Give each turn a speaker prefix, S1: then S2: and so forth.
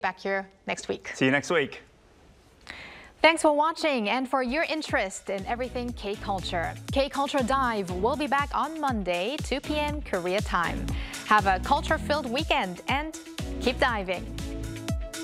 S1: Back here next week.
S2: See you next week.
S1: Thanks for watching and for your interest in everything K-Culture. K-Culture Dive will be back on Monday, 2 p.m. Korea time. Have a culture-filled weekend and keep diving.